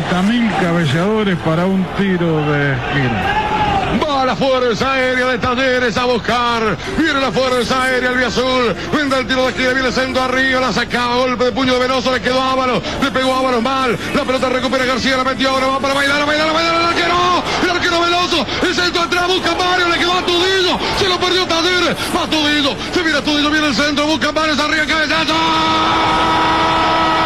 40.000 cabeceadores para un tiro de esquina. Va la fuerza aérea de Talleres a buscar. Viene la fuerza aérea el Azul. Vende el tiro de esquina, viene el centro arriba. La sacaba, golpe de puño de Veloso. Le quedó Ábalos. Le pegó Ábalos mal. La pelota recupera García. La metió ahora. Va para bailar. El arquero. El arquero Veloso. El centro atrás. Busca Mario. Le quedó a Tudillo. Se lo perdió Talleres. Va Tudillo. Se viene Tudillo. Viene el centro. Busca Mario. Arriba. Cabezazo.